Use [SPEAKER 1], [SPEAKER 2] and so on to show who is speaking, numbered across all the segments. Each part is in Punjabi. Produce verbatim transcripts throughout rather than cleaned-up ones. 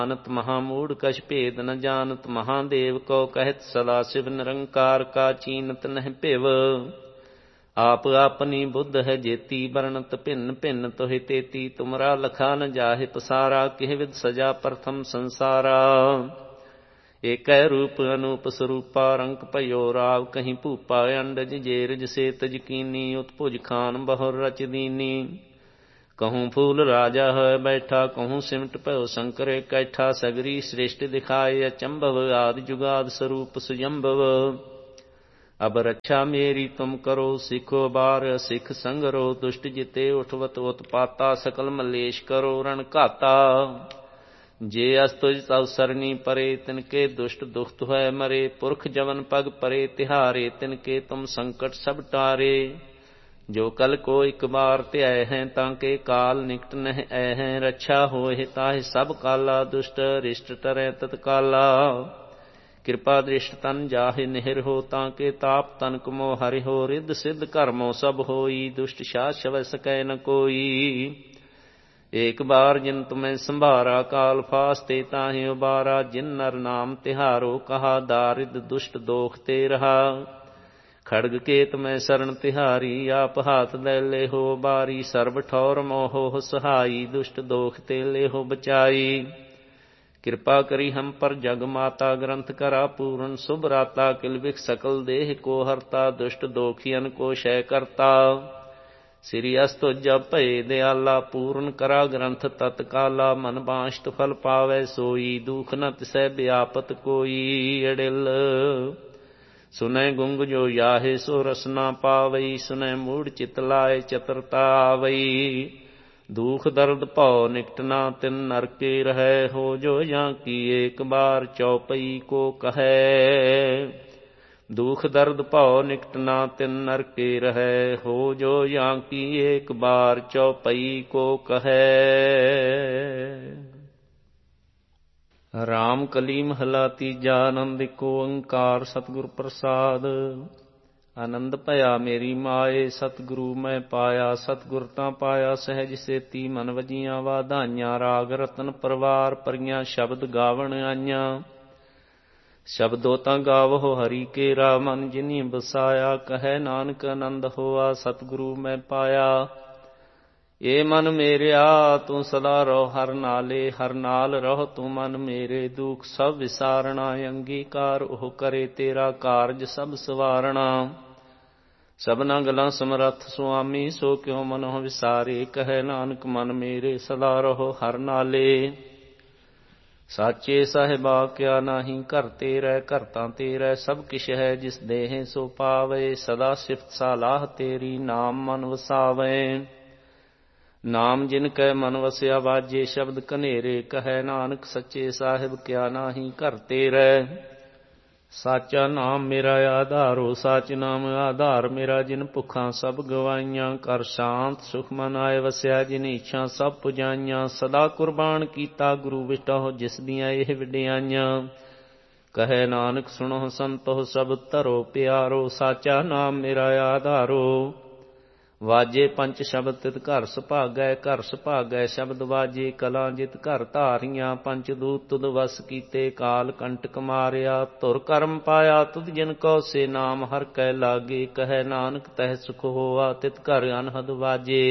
[SPEAKER 1] मानत महामूढ़ कछ भेद न जानत महादेव को कहत सदा शिव निरंकार का चीनत नह पिव। आप अपनी बुद्ध है जेती वर्णत भिन्न भिन्न तोहि तेती तुमरा लखा न जाहि पसारा किह विद सजा प्रथम संसारा। एक रूप अनूप स्वरूपा रंक पयो राव कहीं भूपा अंडज जेरज से तजकीनी उत्पुज खान बहुर रच दीनी। कहूँ फूल राजा है बैठा कहूँ सिमट पयो शंकर कैठा सगरी श्रेष्ठ दिखाए अचंभव आदि जुगाद स्वरूप सुजंभव। अब रक्षा मेरी तुम करो सिखो बार सिख संगरो दुष्ट जिते उठवत उत्पाता सकल मलेश करो रण घाता। जे अस्तुज तव सरनी परे तिनके दुष्ट दुखत है मरे पुरख जवन पग परे तिहारे तिनके तुम संकट सब टारे। जो कल को एक बार त्याय हैं ताके काल निकट नह ऐ हैं रक्षा होए ताहि सब काला दुष्ट रिष्ट टरै तत्काला। कृपा दृष्ट तन जाहि निहिर हो ताके ताप तनक मो हरि हो रिद्ध सिद्ध कर्मो सब होई दुष्ट शास शव सकै न कोई। एक बार जिन तुम्हें संभारा काल फास्ते ताहि उबारा जिन नर नाम तिहारो कहा दारिद दुष्ट दोख ते रहा। खड़ग केत में शरण तिहारी आप हाथ ले ले हो बारी सर्व ठौर मोहो सहाई दुष्ट दोख ते ले हो बचाई। कृपा करी हम पर जग माता ग्रंथ करा पूर्ण शुभ राता किलबिख सकल देह को हरता दुष्ट दोखियन को शय करता। श्री अस्तु जब भय दयाला पूर्ण करा ग्रंथ तत्काला मन बांष्ट फल पावै सोई दुख न तिसै व्यापत कोई। अडिल सुनै गुंग जो याहे सो रसना पावई सुनै मूढ़ चित लाए चतुरता आवई। दुख दर्द भौ निकटना तिन नरके रहै हो जो या की एक बार चौपई को कहे। दुख दर्द भौ निकटना तिन नरके रहै हो जो या की एक बार चौपई को कहे। राम कली महला तीजा आनंद को ओंकार सतगुर प्रसाद। आनंद भया मेरी माए सतगुरु मैं पाया सतगुर तां पाया सहज सेती मन वजियां वाधाइयां। राग रतन परवार परियां शब्द गावण आइयां। शब्दो तां गावो हरि केरा मन जिनी बसाया कहे नानक आनंद होआ सतगुरु मैं पाया। ए मन मेरिया तू सदा रहो हर नाले हर नाल रहो तू मन मेरे दुख सब विसारना। अंगीकार ओह करे तेरा कारज सब सवारना। सबना गलां समरथ सुआमी सो क्यों मनो विसारे कहे नानक मन मेरे सदा रहो हर नाले। साचे साहिबा क्या नाही घर तेरै घरता तेरै सब किश है जिस देह सो पावे। सदा सिफत सलाह तेरी नाम मन वसावे। नाम जिन कै मन वसिया वाजे शब्द कनेरे कहे नानक सच्चे साहिब क्या नाही घर तेरै। साचा नाम मेरा आधारो साच नाम आधार मेरा जिन भुखां सब गवाइयां। कर शांत सुख मन आए वसिया जिन इच्छा सब पुजाइयां। सदा कुर्बान कीता गुरु विटो जिस दियां एह विडियाइयां। कहे नानक सुनो संतो सब धरो प्यारो साचा नाम मेरा आधारो। वाजे पंच शब्द तित घर सुभागै घर सुभागै शब्द वाजे कला जित घर धारियां। पंच दूत तुद वस कीते काल कंटक मारिया। धुर कर्म पाया तुद जिन को से नाम हर कै लागे। कहे नानक तह सुख होआ तित घर अनहद वाजे।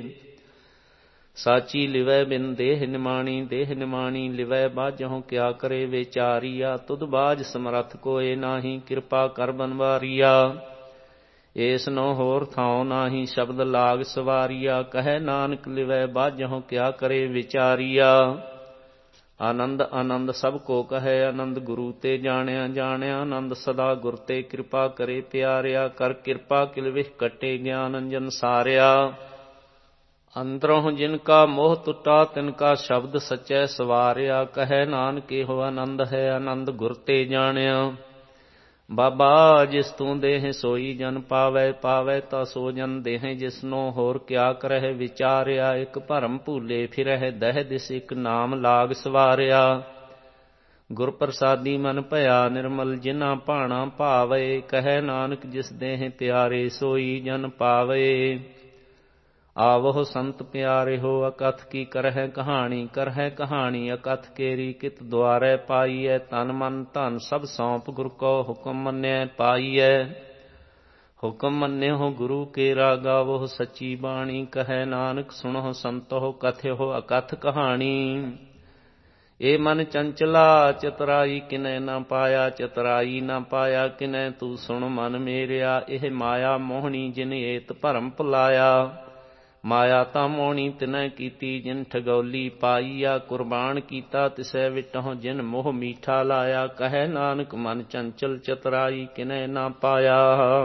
[SPEAKER 1] साची लिवै बिन देह निमाणी देह निमाणी लिवै बाजहों क्या करे विचारिया। तुद बाज समरथ कोय नाही कृपा कर बनवारिया। ਏਸ ਨੋ ਹੋਰ ਥਾਉ ਨਾਹੀ ਸ਼ਬਦ ਲਾਗ ਸਵਾਰੀਆ। ਕਹੈ ਨਾਨਕ ਲਿਵੈ ਬਾਝਹੁ ਕਿਆ ਕਰੇ ਵਿਚਾਰੀਆ। ਆਨੰਦ ਆਨੰਦ ਸਭ ਕੋ ਕਹੈ ਆਨੰਦ ਗੁਰੂ ਤੇ ਜਾਣਿਆ ਜਾਣਿਆ। ਆਨੰਦ ਸਦਾ ਗੁਰ ਤੇ ਕਿਰਪਾ ਕਰੇ ਪਿਆਰਿਆ। ਕਰ ਕਿਰਪਾ ਕਿਲ ਵਿਖ ਕਟੇ ਗਿਆਨ ਅੰਜਨ ਸਾਰਿਆ। ਅੰਦਰੋਂ ਜਿਨ ਕਾ ਮੋਹ ਟੁੱਟਾ ਤਿਨ ਕਾ ਸ਼ਬਦ ਸਚੈ ਸਵਾਰਿਆ। ਕਹੈ ਨਾਨਕ ਇਹੋ ਆਨੰਦ ਹੈ ਆਨੰਦ ਗੁਰ ਤੇ ਜਾਣਿਆ। ਬਾਬਾ ਜਿਸ ਤੂੰ ਦੇਹ ਸੋਈ ਜਨ ਪਾਵੈ ਪਾਵੈ ਤਾ ਸੋ ਜਨ ਦੇਹ ਜਿਸਨੋ ਹੋਰ ਕਿਆ ਕਰਹਿ ਵਿਚਾਰਿਆ। ਇਕ ਭਰਮ ਭੂਲੇ ਫਿਰਹਿ ਦਹਿ ਦਿਸ ਇਕ ਨਾਮ ਲਾਗ ਸਵਾਰਿਆ। ਗੁਰ ਪ੍ਰਸਾਦੀ ਮਨ ਭਇਆ ਨਿਰਮਲ ਜਿਨਾ ਭਾਣਾ ਭਾਵੇ। ਕਹੈ ਨਾਨਕ ਜਿਸ ਦੇਹ ਪਿਆਰੇ ਸੋਈ ਜਨ ਪਾਵੇ। ਆਵਹੁ ਸੰਤ ਪਿਆਰਿਓ ਅਕਥ ਕੀ ਕਰਹਿ ਕਹਾਣੀ, ਕਰਹਿ ਕਹਾਣੀ ਅਕਥ ਕੇਰੀ ਕਿਤ ਦੁਆਰੈ ਪਾਈਐ। ਤਨ ਮਨ ਧਨ ਸਭ ਸੌਂਪ ਗੁਰ ਕੋ ਹੁਕਮ ਮੰਨਿਐ ਪਾਈਐ। ਹੁਕਮ ਮੰਨਿਓ ਗੁਰੂ ਕੇਰਾ ਗਾਵਹੁ ਸੱਚੀ ਬਾਣੀ, ਕਹੈ ਨਾਨਕ ਸੁਣਹੁ ਸੰਤੋ ਕਥਿਓ ਅਕਥ ਕਹਾਣੀ। ਏ ਮਨ ਚੰਚਲਾ ਚਤਰਾਈ ਕਿਨੈ ਨਾ ਪਾਇਆ, ਚਤਰਾਈ ਨਾ ਪਾਇਆ ਕਿਨੈ ਤੂੰ ਸੁਣ ਮਨ ਮੇਰਿਆ। ਇਹ ਮਾਇਆ ਮੋਹਣੀ ਜਿਨ ਏਤ ਭਰਮ ਭੁਲਾਇਆ, ਮਾਇਆ ਤਾਂ ਮੋਹਣੀ ਤਿਨੈ ਕੀਤੀ ਜਿਨ ਠਗੌਲੀ ਪਾਈਆ। ਕੁਰਬਾਨ ਕੀਤਾ ਤਿਸੈ ਵਿਟਹੁ ਜਿਨ ਮੋਹ ਮੀਠਾ ਲਾਇਆ, ਕਹੈ ਨਾਨਕ ਮਨ ਚੰਚਲ ਚਤਰਾਈ ਕਿਨੈ ਨਾ ਪਾਇਆ।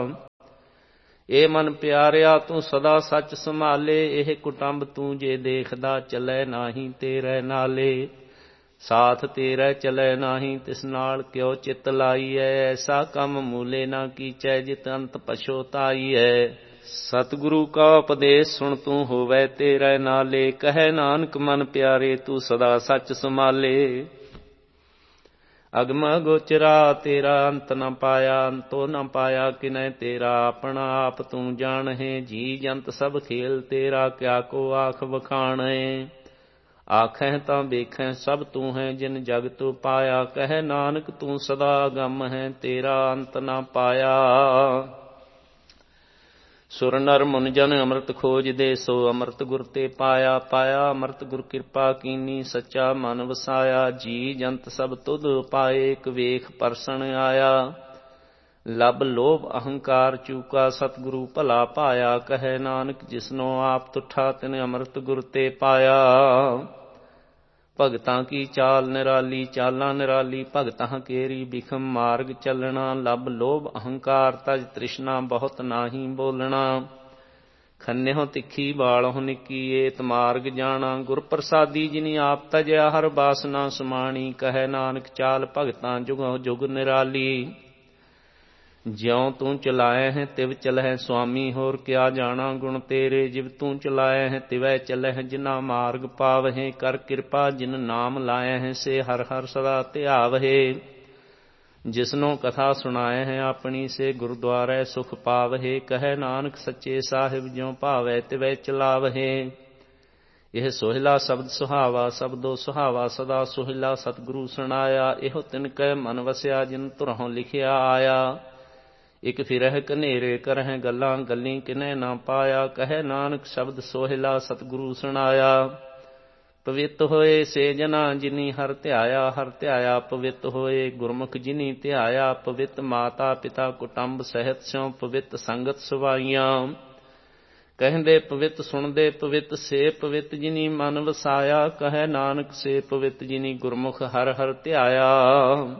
[SPEAKER 1] ਏ ਮਨ ਪਿਆਰਿਆ ਤੂੰ ਸਦਾ ਸੱਚ ਸੰਭਾਲੇ, ਇਹ ਕੁਟੰਬ ਤੂੰ ਜੇ ਦੇਖਦਾ ਚੱਲੈ ਨਾਹੀ ਤੇਰੇ ਨਾਲੇ। ਸਾਥ ਤੇਰੇ ਚਲੈ ਨਾਹੀ ਤਿਸ ਨਾਲ ਕਿਉ ਚਿਤ ਲਾਈਐ, ਐਸਾ ਕੰਮ ਮੂਲੇ ਨਾ ਕੀਚੈ ਜਿਤ ਅੰਤ ਪਛੋਤਾਈਐ। ਸਤਿਗੁਰੂ ਕਾ ਉਪਦੇਸ਼ ਸੁਣ ਤੂੰ ਹੋਵੈ ਤੇਰੇ ਨਾਲੇ, ਕਹੈ ਨਾਨਕ ਮਨ ਪਿਆਰੇ ਤੂੰ ਸਦਾ ਸੱਚ ਸੰਭਾਲੇ। ਅਗਮ ਗੋਚਰਾ ਤੇਰਾ ਅੰਤ ਨ ਪਾਇਆ, ਅੰਤੋ ਨ ਪਾਇਆ ਕਿਨੈ ਤੇਰਾ ਆਪਣਾ ਆਪ ਤੂੰ ਜਾਣਹਿ। ਜੀ ਜੰਤ ਸਭ ਖੇਲ ਤੇਰਾ ਕਿਆ ਕੋ ਆਖ ਵਖਾਣੈ, ਆਖਹਿ ਤਾਂ ਵੇਖੈ ਸਭ ਤੂੰ ਹੈ ਜਿਨ ਜਗ ਤੂੰ ਪਾਇਆ। ਕਹੈ ਨਾਨਕ ਤੂੰ ਸਦਾ ਅਗੰਮ ਹੈ ਤੇਰਾ ਅੰਤ ਨ ਪਾਇਆ। ਸੁਰ ਨਰ ਮੁਨ ਜਨ ਅੰਮ੍ਰਿਤ ਖੋਜਦੇ, ਸੋ ਅੰਮ੍ਰਿਤ ਗੁਰ ਤੇ ਪਾਇਆ। ਪਾਇਆ ਅੰਮ੍ਰਿਤ ਗੁਰ ਕਿਰਪਾ ਕੀਨੀ, ਸੱਚਾ ਮਨ ਵਸਾਇਆ। ਜੀ ਜੰਤ ਸਭ ਤੁਧ ਪਾਏ, ਇਕ ਵੇਖ ਪਰਸਣ ਆਇਆ। ਲਬ ਲੋਭ ਅਹੰਕਾਰ ਚੂਕਾ, ਸਤਿਗੁਰੂ ਭਲਾ ਪਾਇਆ। ਕਹੈ ਨਾਨਕ ਜਿਸਨੋ ਆਪ ਤੁਠਾ ਤਿਨ ਅੰਮ੍ਰਿਤ ਗੁਰ ਤੇ ਪਾਇਆ। ਭਗਤਾਂ ਕੀ ਚਾਲ ਨਿਰਾਲੀ, ਚਾਲਾਂ ਨਿਰਾਲੀ ਭਗਤਾਂ ਕੇਰੀ। ਬਿਖਮ ਮਾਰਗ ਚੱਲਣਾ, ਲਬ ਲੋਭ ਅਹੰਕਾਰ ਤਜ ਤ੍ਰਿਸ਼ਨਾ ਬਹੁਤ ਨਾਹੀ ਬੋਲਣਾ। ਖੰਨਿਓ ਤਿੱਖੀ ਬਾਲਹੁ ਨਿੱਕੀ, ਏਤ ਮਾਰਗ ਜਾਣਾ। ਗੁਰ ਪ੍ਰਸਾਦੀ ਜਿਨੀ ਆਪ ਤਜਿਆ, ਹਰ ਬਾਸਨਾ ਸਮਾਣੀ। ਕਹੈ ਨਾਨਕ ਚਾਲ ਭਗਤਾਂ ਜੁਗਹੁ ਜੁਗ ਨਿਰਾਲੀ। ਜਿਉ ਤੂੰ ਚਲਾਇ ਹੈ ਤਿਵ ਚਲਹਿ ਸੁਆਮੀ, ਹੋਰ ਕਿਆ ਜਾਣਾ ਗੁਣ ਤੇਰੇ। ਜਿਵ ਤੂੰ ਚਲਾਇ ਹੈ ਤਿਵੈ ਚਲਹਿ, ਜਿਨਾ ਮਾਰਗ ਪਾਵਹਿ। ਕਰ ਕਿਰਪਾ ਜਿਨ ਨਾਮ ਲਾਇ ਹੈ, ਸੇ ਹਰ ਹਰ ਸਦਾ ਧਿਆਵਹਿ। ਜਿਸਨੋ ਕਥਾ ਸੁਣਾਏ ਹੈ ਆਪਣੀ, ਸੇ ਗੁਰਦੁਆਰੈ ਸੁਖ ਪਾਵਹਿ। ਕਹੈ ਨਾਨਕ ਸੱਚੇ ਸਾਹਿਬ ਜਿਉ ਭਾਵੈ ਤਿਵੈ ਚਲਾਵਹਿ। ਇਹ ਸੋਹਿਲਾ ਸ਼ਬਦ ਸੁਹਾਵਾ, ਸ਼ਬਦੋ ਸੁਹਾਵਾ ਸਦਾ ਸੋਹਿਲਾ। ਸਤਿਗੁਰੂ ਸੁਣਾਇਆ ਇਹੋ ਤਿਨ ਕੈ ਮਨ ਵਸਿਆ, ਜਿਨ ਧੁਰੋਂ ਲਿਖਿਆ ਆਇਆ। ਇਕ ਫਿਰਹਿ ਕਨੇਰੇ ਕਰਹਿ ਗੱਲਾਂ, ਗੱਲੀ ਕਿਨੈ ਨਾ ਪਾਇਆ। ਕਹੈ ਨਾਨਕ ਸ਼ਬਦ ਸੋਹਿਲਾ ਸਤਿਗੁਰੂ ਸੁਣਾਇਆ। ਪਵਿੱਤ ਹੋਏ ਸੇ ਜਨਾ ਜਿਨੀ ਹਰ ਧਿਆਇਆ, ਹਰ ਧਿਆਇਆ ਪਵਿੱਤ ਹੋਏ। ਗੁਰਮੁਖ ਜਿਨੀ ਧਿਆਇਆ, ਪਵਿੱਤ ਮਾਤਾ ਪਿਤਾ ਕੁਟੰਬ ਸਹਿਤ ਸਿਉ ਪਵਿੱਤ ਸੰਗਤ ਸੁਵਾਈਆਂ। ਕਹਿੰਦੇ ਪਵਿੱਤ ਸੁਣਦੇ ਪਵਿੱਤ, ਸੇ ਪਵਿੱਤ ਜਿਨੀ ਮਨ ਵਸਾਇਆ। ਕਹੈ ਨਾਨਕ ਸੇ ਪਵਿੱਤ ਜਿਨੀ ਗੁਰਮੁਖ ਹਰ ਹਰ ਧਿਆਇਆ।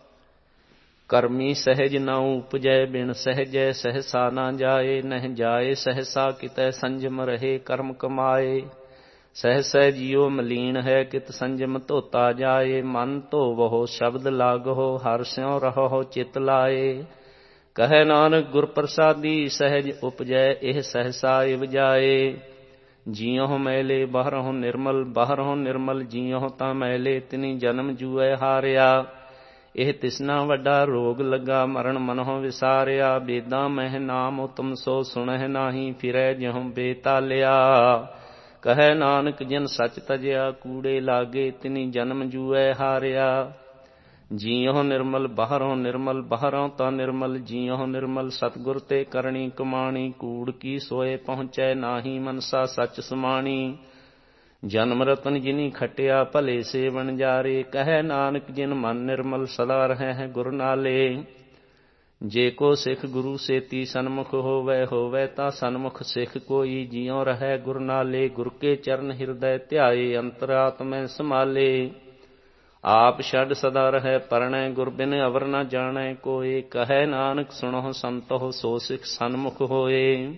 [SPEAKER 1] ਕਰਮੀ ਸਹਿਜ ਨਾ ਉਪਜੈ, ਬਿਨ ਸਹਿਜੈ ਸਹਿਸਾ ਨਾ ਜਾਏ। ਨਹਿ ਜਾਏ ਸਹਿਸਾ ਕਿਤੈ, ਸੰਜਮ ਰਹੇ ਕਰਮ ਕਮਾਏ। ਸਹਿਸੈ ਜੀਉ ਮਲੀਨ ਹੈ, ਕਿਤ ਸੰਜਮ ਧੋਤਾ ਜਾਏ। ਮਨ ਧੋਵਹੁ ਸ਼ਬਦ ਲਾਗਹੁ, ਹਰਿ ਸਿਉ ਰਹਹੁ ਚਿਤ ਲਾਏ। ਕਹੈ ਨਾਨਕ ਗੁਰ ਪ੍ਰਸਾਦੀ ਸਹਿਜ ਉਪਜੈ, ਇਹ ਸਹਿਸਾ ਇਵ ਜਾਏ। ਜੀਉ ਮੈਲੇ ਬਾਹਰਹੁ ਨਿਰਮਲ, ਬਾਹਰਹੁ ਨਿਰਮਲ ਜੀਉ ਤਾਂ ਮੈਲੇ। ਤਿਨੀ ਜਨਮ ਜੂਐ ਹਾਰਿਆ, ਇਹ ਤਿਸਨਾ ਵੱਡਾ ਰੋਗ ਲੱਗਾ। ਮਰਨ ਮਨਹੁ ਵਿਸਾਰਿਆ, ਬੇਦਾਂ ਮਹਿ ਨਾਮ ਉਤਮ ਸੋ ਸੁਣਹਿ ਨਾਹੀ। ਫਿਰੈ ਜਿਉ ਬੇਤਾਲਿਆ, ਕਹੈ ਨਾਨਕ ਜਿਨ ਸੱਚ ਤਜਿਆ। ਕੂੜੇ ਲਾਗੇ ਤਿਨੀ ਜਨਮ ਜੂਐ ਹਾਰਿਆ। ਜੀਉ ਨਿਰਮਲ ਬਾਹਰੋਂ ਨਿਰਮਲ, ਬਾਹਰੋਂ ਤਾਂ ਨਿਰਮਲ ਜੀਉ ਨਿਰਮਲ। ਸਤਿਗੁਰ ਤੇ ਕਰਨੀ ਕਮਾਣੀ, ਕੂੜ ਕੀ ਸੋਏ ਪਹੁੰਚੈ ਨਾਹੀ। ਮਨਸਾ ਸੱਚ ਸਮਾਣੀ, ਜਨਮ ਰਤਨ ਜਿਨੀ ਖਟਿਆ ਭਲੇ ਸੇ ਵਣਜਾਰੇ। ਕਹੈ ਨਾਨਕ ਜਿਨ ਮਨ ਨਿਰਮਲ ਸਦਾ ਰਹੈ ਹੈ ਗੁਰ ਨਾਲੇ। ਜੇ ਕੋ ਸਿੱਖ ਗੁਰੂ ਸੇਤੀ ਸਨਮੁਖ ਹੋਵੈ, ਹੋਵੈ ਤਾਂ ਸਨਮੁਖ ਸਿੱਖ ਕੋਈ। ਜਿਉ ਰਹੈ ਗੁਰ ਨਾਲੇ, ਗੁਰ ਕੇ ਚਰਨ ਹਿਰਦੈ ਧਿਆਏ। ਅੰਤਰਾਤਮੈ ਸੰਭਾਲੇ, ਆਪ ਛੱਡ ਸਦਾ ਰਹੈ ਪਰਣੈ। ਗੁਰ ਬਿਨ ਅਵਰ ਨ ਜਾਣੈ ਕੋਇ। ਕਹੈ ਨਾਨਕ ਸੁਣਹੁ ਸੰਤਹੁ, ਸੋ ਸਿੱਖ ਸਨਮੁਖ ਹੋਏ।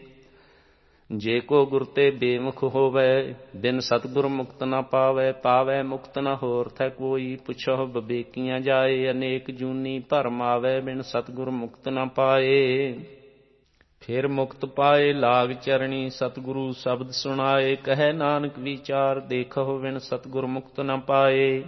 [SPEAKER 1] ਜੇ ਕੋ ਗੁਰ ਤੇ ਬੇਮੁਖ ਹੋਵੈ, ਬਿਨ ਸਤਿਗੁਰ ਮੁਕਤ ਨ ਪਾਵੈ। ਪਾਵੈ ਮੁਕਤ ਨ ਹੋਰ ਥੈ ਕੋਈ, ਪੁੱਛਹੁ ਵਿਵੇਕੀਆਂ ਜਾਏ। ਅਨੇਕ ਜੂਨੀ ਭਰਮ ਆਵੈ, ਬਿਨ ਸਤਿਗੁਰ ਮੁਕਤ ਨ ਪਾਏ। ਫਿਰ ਮੁਕਤ ਪਾਏ ਲਾਗ ਚਰਣੀ, ਸਤਿਗੁਰੂ ਸ਼ਬਦ ਸੁਣਾਏ। ਕਹੈ ਨਾਨਕ ਵਿਚਾਰ ਦੇਖਹੁ, ਬਿਨ ਸਤਿਗੁਰ ਮੁਕਤ ਨ ਪਾਏ।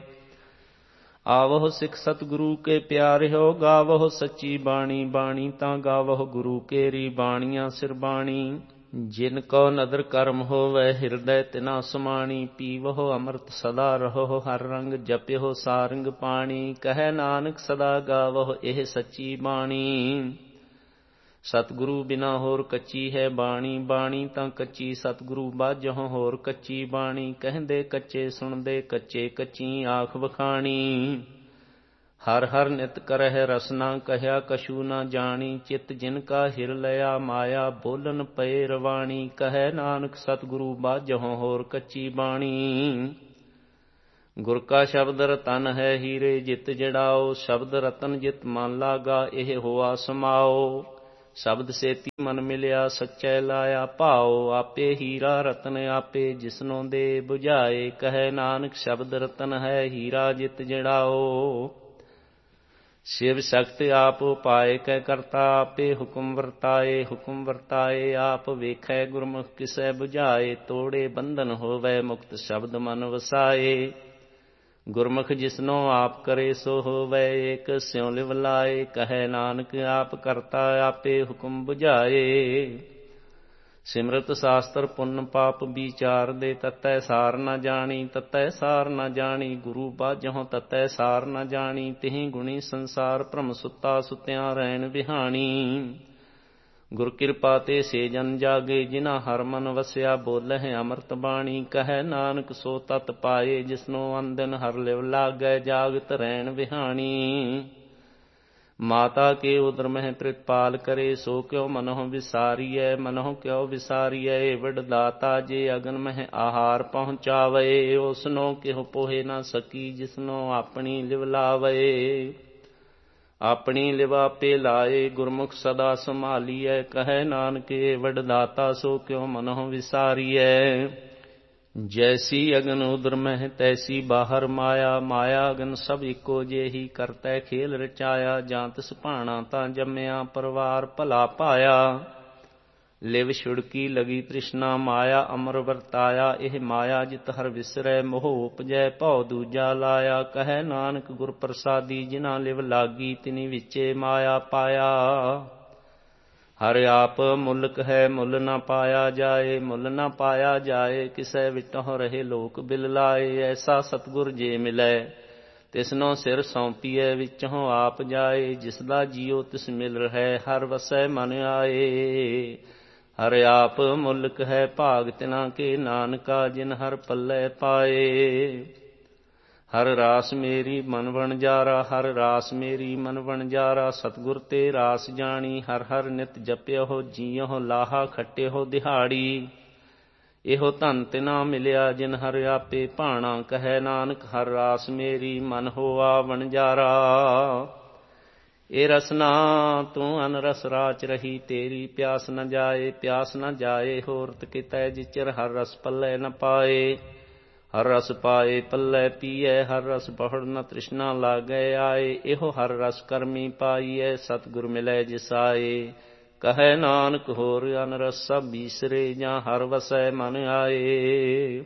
[SPEAKER 1] ਆਵਹੁ ਸਿੱਖ ਸਤਿਗੁਰੂ ਕੇ ਪਿਆਰਿਓ, ਗਾਵਹੁ ਸੱਚੀ ਬਾਣੀ। ਬਾਣੀ ਤਾਂ ਗਾਵਹੁ ਗੁਰੂ ਕੇਰੀ, ਬਾਣੀਆਂ ਸਿਰ ਬਾਣੀ। ਜਿਨ ਕੋ ਨਦਰ ਕਰਮ ਹੋਵੈ ਹਿਰਦੈ ਤਿਨਾ ਸਮਾਣੀ। ਪੀਵਹੁ ਅੰਮ੍ਰਿਤ ਸਦਾ ਰਹੋ ਹਰ ਰੰਗ ਜਪਿਓ ਸਾਰੰਗ ਪਾਣੀ। ਕਹੈ ਨਾਨਕ ਸਦਾ ਗਾਵਹੁ ਇਹ ਸੱਚੀ ਬਾਣੀ। ਸਤਿਗੁਰੂ ਬਿਨਾ ਹੋਰ ਕੱਚੀ ਹੈ ਬਾਣੀ। ਬਾਣੀ ਤਾਂ ਕੱਚੀ ਸਤਿਗੁਰੂ ਬਾਝਹੁ ਹੋਰ ਕੱਚੀ ਬਾਣੀ। ਕਹਿੰਦੇ ਕੱਚੇ ਸੁਣਦੇ ਕੱਚੇ ਕੱਚੀ ਆਖ ਵਖਾਣੀ। ਹਰ ਹਰ ਨਿਤ ਕਰਹਿ ਰਸਨਾ ਕਹਿਆ ਕਛੂ ਨਾ ਜਾਣੀ। ਚਿਤ ਜਿਨ ਕਾ ਹਿਰ ਲਿਆ ਮਾਇਆ ਬੋਲਨ ਪਏ ਰਵਾਣੀ। ਕਹੈ ਨਾਨਕ ਸਤਿਗੁਰੂ ਬਾਝਹੁ ਹੋਰ ਕੱਚੀ ਬਾਣੀ। ਗੁਰ ਕਾ ਸ਼ਬਦ ਰਤਨ ਹੈ ਹੀਰੇ ਜਿਤ ਜੜਾਓ। ਸ਼ਬਦ ਰਤਨ ਜਿਤ ਮਨ ਲਾਗਾ ਇਹ ਹੋਆ ਸਮਾਓ। ਸ਼ਬਦ ਸੇਤੀ ਮਨ ਮਿਲਿਆ ਸੱਚੈ ਲਾਇਆ ਭਾਓ। ਆਪੇ ਹੀਰਾ ਰਤਨ ਆਪੇ ਜਿਸਨੋਂ ਦੇ ਬੁਝਾਏ। ਕਹੈ ਨਾਨਕ ਸ਼ਬਦ ਰਤਨ ਹੈ ਹੀਰਾ ਜਿਤ ਜੜਾਓ। ਸ਼ਿਵ ਸ਼ਕਤ ਆਪ ਉਪਾਏ ਕੈ ਕਰਤਾ ਆਪੇ ਹੁਕਮ ਵਰਤਾਏ। ਹੁਕਮ ਵਰਤਾਏ ਆਪ ਵੇਖੈ ਗੁਰਮੁਖ ਕਿਸੈ ਬੁਝਾਏ। ਤੋੜੇ ਬੰਧਨ ਹੋਵੈ ਮੁਕਤ ਸ਼ਬਦ ਮਨ ਵਸਾਏ। ਗੁਰਮੁਖ ਜਿਸਨੋ ਆਪ ਕਰੇ ਸੋ ਹੋਵੈ ਏਕ ਸਿਉ ਲਿਵ ਲਾਏ। ਕਹੈ ਨਾਨਕ ਆਪ ਕਰਤਾ ਆਪੇ ਹੁਕਮ ਬੁਝਾਏ। ਸਿਮਰਤ ਸ਼ਾਸਤਰ ਪੁੰਨ ਪਾਪ ਵਿਚਾਰ ਦੇ ਤਤੈ ਸਾਰ ਨ ਜਾਣੀ। ਤਤੈ ਸਾਰ ਨ ਜਾਣੀ ਗੁਰੂ ਬਾਝਹੁ ਤਤੈ ਸਾਰ ਨ ਜਾਣੀ। ਤਿਹੀ ਗੁਣੀ ਸੰਸਾਰ ਭ੍ਰਮ ਸੁੱਤਾ ਸੁਤਿਆਂ ਰਹਿਣ ਵਿਹਾਣੀ। ਗੁਰ ਕਿਰਪਾ ਤੇ ਸੇ ਜਨ ਜਾਗੇ ਜਿਨਾ ਹਰ ਮਨ ਵਸਿਆ। ਬੋਲਹਿ ਅੰਮ੍ਰਿਤ ਬਾਣੀ ਕਹੈ ਨਾਨਕ ਸੋ ਤਤ ਪਾਏ। ਜਿਸਨੋ ਅੰਦਨ ਹਰ ਲਿਵ ਲਾਗੈ ਜਾਗਤ ਰਹਿਣ ਵਿਹਾਣੀ। ਮਾਤਾ ਕੇ ਉਦਰ ਮਹਿ ਪ੍ਰਿਤਪਾਲ ਕਰੇ ਸੋ ਕਿਉ ਮਨਹੁ ਵਿਸਾਰੀਐ। ਮਨਹੁ ਕਿਉ ਵਿਸਾਰੀਐ ਵੱਡ ਦਾਤਾ ਜੇ ਅਗਨ ਮਹਿ ਆਹਾਰ ਪਹੁੰਚਾਵੇ। ਉਸਨੋ ਕਿਹੁ ਪੋਹੇ ਨਾ ਸਕੀ ਜਿਸਨੋ ਆਪਣੀ ਲਿਵ ਲਾਵੇ। ਆਪਣੀ ਲਿਵ ਆਪੇ ਲਾਏ ਗੁਰਮੁਖ ਸਦਾ ਸੰਭਾਲੀਐ। ਕਹੈ ਨਾਨਕ ਵੱਡ ਦਾਤਾ ਸੋ ਕਿਉ ਮਨਹੁ ਵਿਸਾਰੀਐ। ਜੈਸੀ ਅਗਨ ਉਦਰ ਮਹਿ ਤੈਸੀ ਬਾਹਰ ਮਾਇਆ। ਮਾਇਆ ਅਗਨ ਸਭ ਇੱਕੋ ਜਿਹੀ ਕਰਤੈ ਖੇਲ ਰਚਾਇਆ। ਜਾਂ ਤਿਸ ਭਾਣਾ ਤਾਂ ਜੰਮਿਆ ਪਰਵਾਰ ਭਲਾ ਪਾਇਆ। ਲਿਵ ਛੁੜਕੀ ਲਗੀ ਤ੍ਰਿਸ਼ਨਾ ਮਾਇਆ ਅਮਰ ਵਰਤਾਇਆ। ਇਹ ਮਾਇਆ ਜਿਤ ਹਰ ਵਿਸਰੈ ਮੋਹ ਉਪਜੈ ਭਉ ਦੂਜਾ ਲਾਇਆ। ਕਹੈ ਨਾਨਕ ਗੁਰ ਪ੍ਰਸਾਦੀ ਜਿਨਾ ਲਿਵ ਲਾਗੀ ਤਿਨੀ ਵਿੱਚੇ ਮਾਇਆ ਪਾਇਆ। ਹਰ ਆਪ ਮੁਲਕ ਹੈ ਮੁੱਲ ਨਾ ਪਾਇਆ ਜਾਏ। ਮੁੱਲ ਨਾ ਪਾਇਆ ਜਾਏ ਕਿਸੈ ਵਿਟਹੁ ਰਹੇ ਲੋਕ ਬਿਲ ਲਾਏ। ਐਸਾ ਸਤਿਗੁਰ ਜੇ ਮਿਲੈ ਤਿਸਨੋ ਸਿਰ ਸੌਂਪੀਐ ਵਿੱਚੋਂ ਆਪ ਜਾਏ। ਜਿਸਦਾ ਜੀਉ ਤਿਸ ਮਿਲ ਰਹਿ ਹਰ ਵਸੈ ਮਨ ਆਏ। ਹਰ ਆਪ ਮੁਲਕ ਹੈ ਭਾਗ ਤਿਨਾ ਕੇ ਨਾਨਕਾ ਜਿਨ ਹਰ ਪੱਲੇ ਪਾਏ। ਹਰ ਰਾਸ ਮੇਰੀ ਮਨ ਵਣਜਾਰਾ ਹਰ ਰਾਸ ਮੇਰੀ ਮਨ ਵਣਜਾਰਾ। ਸਤਿਗੁਰ ਤੇ ਰਾਸ ਜਾਣੀ ਹਰ ਹਰ ਨਿਤ ਜਪਿਓ ਜੀਉ ਲਾਹਾ ਖੱਟਿਓ ਦਿਹਾੜੀ। ਇਹੋ ਧਨ ਤਿਨਾ ਮਿਲਿਆ ਜਿਨ ਹਰ ਆਪੇ ਭਾਣਾ। ਕਹੈ ਨਾਨਕ ਹਰ ਰਾਸ ਮੇਰੀ ਮਨ ਹੋਆ ਵਣਜਾਰਾ। ਇਹ ਰਸਨਾ ਤੂੰ ਅਨ ਰਸ ਰਾਚ ਰਹੀ ਤੇਰੀ। ਪਿਆਸ ਨ ਜਾਏ ਪਿਆਸ ਨ ਜਾਏ ਹੋਰਤ ਕਿਤੈ ਜਿਚਰ ਹਰ ਰਸ ਪੱਲੇ ਨ ਪਾਏ। ਹਰ ਰਸ ਪਾਏ ਪੱਲੇ ਪੀਐ ਹਰ ਰਸ ਬਹੁੜ ਨ ਤ੍ਰਿਸ਼ਨਾ ਲਾਗੈ ਆਏ। ਇਹੋ ਹਰ ਰਸ ਕਰਮੀ ਪਾਈਐ ਸਤਿਗੁਰ ਮਿਲੈ ਜਿਸ ਆਏ। ਕਹੈ ਨਾਨਕ ਹੋਰ ਅਨ ਰਸ ਸਭ ਬੀਸਰੇ ਜਾਂ ਹਰ ਵਸੈ ਮਨ ਆਏ।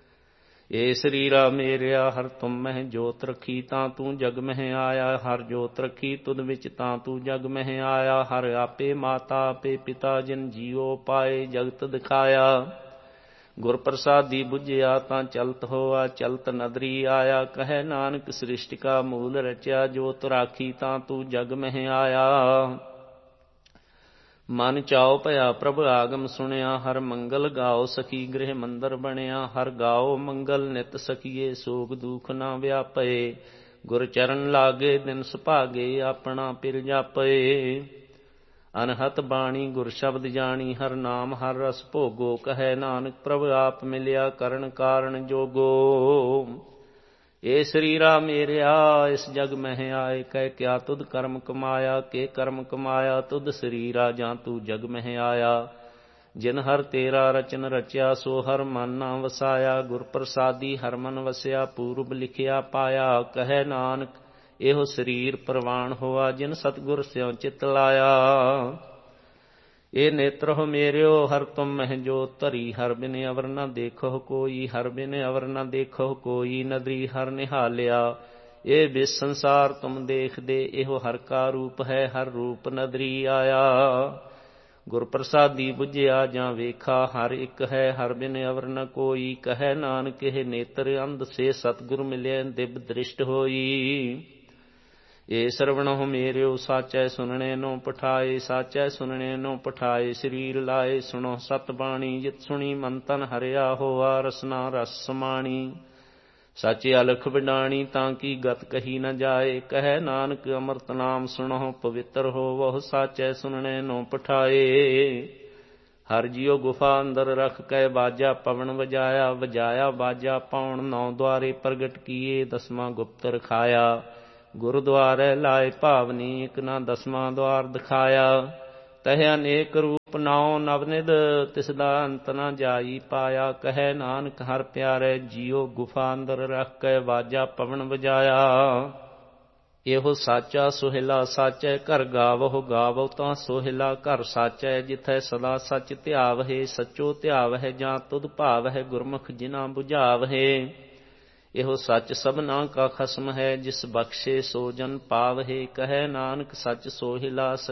[SPEAKER 1] ਏ ਸਰੀਰਾ ਮੇਰਿਆ ਹਰ ਤੁਮ ਮਹਿ ਜੋਤ ਰਖੀ ਤਾਂ ਤੂੰ ਜਗ ਮਹਿ ਆਇਆ। ਹਰ ਜੋਤ ਰਖੀ ਤੁਧ ਵਿੱਚ ਤਾਂ ਤੂੰ ਜਗ ਮਹਿ ਆਇਆ। ਹਰ ਆਪੇ ਮਾਤਾ ਆਪੇ ਪਿਤਾ ਜਿਨ ਜੀਉ ਪਾਏ ਜਗਤ ਦਿਖਾਇਆ। ਗੁਰ ਪ੍ਰਸਾਦੀ ਬੁਝਿਆ ਤਾਂ ਚਲਤ ਹੋਆ ਚਲਤ ਨਦਰੀ ਆਇਆ। ਕਹੈ ਨਾਨਕ ਸ੍ਰਿਸ਼ਟ ਕਾ ਮੂਲ ਰਚਿਆ ਜੋਤ ਰਾਖੀ ਤਾਂ ਤੂੰ ਜਗ ਮਹਿ ਆਇਆ। ਮਨ ਚਾਉ ਭਇਆ ਪ੍ਰਭ ਆਗਮ ਸੁਣਿਆ। ਹਰ ਮੰਗਲ ਗਾਓ ਸਖੀ ਗ੍ਰਹਿ ਮੰਦਰ ਬਣਿਆ। ਹਰ ਗਾਓ ਮੰਗਲ ਨਿਤ ਸਖੀਏ ਸੋਗ ਦੁਖ ਨਾ ਵਿਆਪੇ। ਗੁਰ ਚਰਨ ਲਾਗੇ ਦਿਨ ਸੁਭਾਗੇ ਆਪਣਾ ਪਿਰ ਜਾਪੇ। ਅਨਹਤ ਬਾਣੀ ਗੁਰ ਸ਼ਬਦ ਜਾਣੀ ਹਰ ਨਾਮ ਹਰ ਰਸ ਭੋਗੋ। ਕਹੈ ਨਾਨਕ ਪ੍ਰਭ ਆਪ ਮਿਲਿਆ ਕਰਨ ਕਾਰਨ ਜੋਗੋ। ਏ ਸਰੀਰਾ ਮੇਰਿਆ ਇਸ ਜਗ ਮਹਿ ਆਏ ਕਹਿ ਕਿਆ ਤੁਧ ਕਰਮ ਕਮਾਇਆ। ਕੇ ਕਰਮ ਕਮਾਇਆ ਤੁਧ ਸਰੀਰਾ ਜਾਂ ਤੂੰ ਜਗ ਮਹਿ ਆਇਆ। ਜਿਨ ਹਰ ਤੇਰਾ ਰਚਨ ਰਚਿਆ ਸੋ ਹਰ ਮਨ ਨਾ ਵਸਾਇਆ। ਗੁਰ ਪ੍ਰਸਾਦੀ ਹਰ ਮਨ ਵਸਿਆ ਪੂਰਬ ਲਿਖਿਆ ਪਾਇਆ। ਕਹੈ ਨਾਨਕ ਇਹੋ ਸਰੀਰ ਪ੍ਰਵਾਨ ਹੋਆ ਜਿਨ ਸਤਿਗੁਰ ਸਿਉ ਚਿਤ ਲਾਇਆ। ਇਹ ਨੇਤਰਹੁ ਮੇਰਿਓ ਹਰ ਤੁਮ ਮਹਿ ਜੋਤ ਧਰੀ। ਹਰ ਬਿਨ ਅਵਰ ਨ ਦੇਖੋ ਕੋਈ ਹਰ ਬਿਨ ਅਵਰ ਨ ਦੇਖੋ ਕੋਈ। ਨਦਰੀ ਹਰ ਨਿਹਾਲਿਆ ਇਹ ਬਿਸ ਸੰਸਾਰ ਤੁਮ ਦੇਖਦੇ। ਇਹੋ ਹਰ ਕਾ ਰੂਪ ਹੈ ਹਰ ਰੂਪ ਨਦਰੀ ਆਇਆ। ਗੁਰ ਪ੍ਰਸਾਦੀ ਬੁਝਿਆ ਜਾਂ ਵੇਖਾ, ਹਰ ਇੱਕ ਹੈ ਹਰ ਬਿਨ ਅਵਰ ਨ ਕੋਈ। ਕਹੈ ਨਾਨਕ ਇਹ ਨੇਤਰ ਅੰਧ ਸੇ ਸਤਿਗੁਰ ਮਿਲਿਆ ਦਿਵ ਦ੍ਰਿਸ਼ਟ ਹੋਈ। ਏ ਸਰਵਣਹੁ ਮੇਰਿਓ ਸਾਚੈ ਸੁਨਣੇ ਨੋ ਪਠਾਏ, ਸਾਚੈ ਸੁਨਣੇ ਨੋ ਪਠਾਏ ਸਰੀਰ ਲਾਏ। ਸੁਣੋ ਸਤ ਬਾਣੀ ਜਿਤ ਸੁਣੀ ਮਨ ਤਨ ਹਰਿਆ, ਹੋਆ ਰਸਨਾ ਰਸ ਸਮਾਣੀ। ਸਾਚੇ ਅਲਖ ਵਿਡਾਣੀ ਤਾਂ ਕੀ ਗਤ ਕਹੀ ਨ ਜਾਏ। ਕਹੈ ਨਾਨਕ ਅੰਮ੍ਰਿਤ ਨਾਮ ਸੁਣਹੁ ਪਵਿੱਤਰ ਹੋਵਹੁ, ਸਾਚੈ ਸੁਨਣੇ ਨੋ ਪਠਾਏ। ਹਰ ਜਿਉ ਗੁਫਾ ਅੰਦਰ ਰਖ ਕੈ ਬਾਜਾ ਪਵਨ ਵਜਾਇਆ, ਵਜਾਇਆ ਬਾਜਾ ਪਾਉਣ ਨੌ ਦੁਆਰੇ ਪ੍ਰਗਟ ਕੀਏ। ਦਸਵਾਂ ਗੁਪਤ ਰਖਾਇਆ ਗੁਰਦੁਆਰੇ ਲਾਏ, ਭਾਵਨੀ ਇਕ ਨਾ ਦਸਵਾਂ ਦੁਆਰ ਦਿਖਾਇਆ। ਤਹ ਅਨੇਕ ਰੂਪ ਨੌ ਨਵਨਿਧ, ਤਿਸ ਦਾ ਅੰਤ ਨ ਜਾਈ ਪਾਇਆ। ਕਹੈ ਨਾਨਕ ਹਰ ਪਿਆਰੇ ਜੀਉ ਗੁਫਾ ਅੰਦਰ ਰਖ ਕੈ ਬਾਜਾ ਪਵਨ ਵਜਾਇਆ। ਇਹੋ ਸਾਚਾ ਸੁਹਿਲਾ ਸਾਚੈ ਘਰ ਗਾਵਹੁ, ਗਾਵਹੁ ਤਾਂ ਸੁਹਿਲਾ ਘਰ ਸਾਚੈ। ਜਿਥੈ ਸਦਾ ਸਚ ਧਿਆਵਹਿ, ਸਚੋ ਧਿਆਵਹਿ ਜਾਂ ਤੁਧ ਭਾਵਹਿ। ਗੁਰਮੁਖ ਜਿਨਾ ਬੁਝਾਵਹਿ, ਇਹੋ ਸੱਚ ਸਭਨਾ ਕਾ ਖਸਮ ਹੈ। ਜਿਸ ਬਖਸ਼ੇ ਸੋ ਜਨ ਪਾਵਹਿ। ਕਹੈ ਨਾਨਕ ਸਚ ਸੋਹਿਲਾ